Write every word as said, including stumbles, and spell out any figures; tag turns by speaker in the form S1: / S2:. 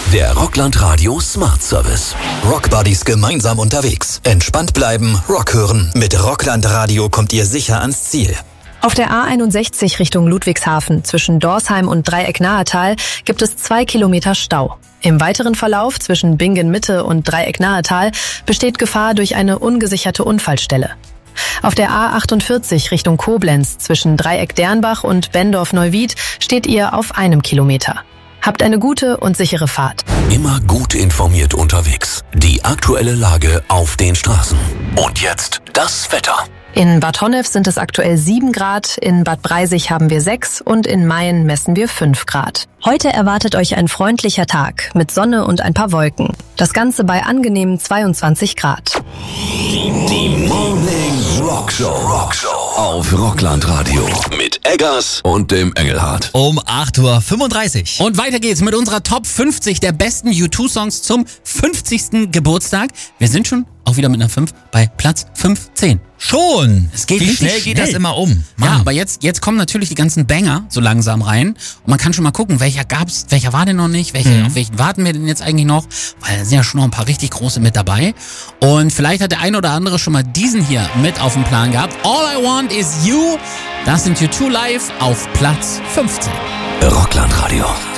S1: Der Rockland Radio Smart Service. Rockbuddies gemeinsam unterwegs. Entspannt bleiben, Rock hören. Mit Rockland Radio kommt ihr sicher ans Ziel.
S2: Auf der A einundsechzig Richtung Ludwigshafen zwischen Dorsheim und Dreieck-Nahetal gibt es zwei Kilometer Stau. Im weiteren Verlauf zwischen Bingen-Mitte und Dreieck-Nahetal besteht Gefahr durch eine ungesicherte Unfallstelle. Auf der A achtundvierzig Richtung Koblenz zwischen Dreieck-Dernbach und Bendorf-Neuwied steht ihr auf einem Kilometer. Habt eine gute und sichere Fahrt.
S1: Immer gut informiert unterwegs. Die aktuelle Lage auf den Straßen. Und jetzt das Wetter.
S2: In Bad Honnef sind es aktuell sieben Grad, in Bad Breisig haben wir sechs und in Mayen messen wir fünf Grad. Heute erwartet euch ein freundlicher Tag mit Sonne und ein paar Wolken. Das Ganze bei angenehmen zweiundzwanzig Grad.
S1: Die Morning Rock Show. Rock Show auf Rockland Radio mit Eggers und dem Engelhardt.
S3: Um acht Uhr fünfunddreißig.
S4: Und weiter geht's mit unserer Top fünfzig der besten U zwei Songs zum fünfzigsten Geburtstag. Wir sind schon auch wieder mit einer fünf bei Platz fünfzehn.
S3: Schon!
S4: Es geht
S3: Wie
S4: richtig
S3: schnell geht
S4: schnell.
S3: das immer um? Mann.
S4: Ja, aber jetzt, jetzt kommen natürlich die ganzen Banger so langsam rein. Und man kann schon mal gucken, welcher gab's, welcher war denn noch nicht, welche,
S3: Mhm.
S4: auf welchen warten wir denn jetzt eigentlich noch? Weil da sind ja schon noch ein paar richtig große mit dabei. Und vielleicht hat der eine oder andere schon mal diesen hier mit auf dem Plan gehabt. All I Want Is You. Das sind U zwei live auf Platz fünfzehn.
S1: Rockland Radio.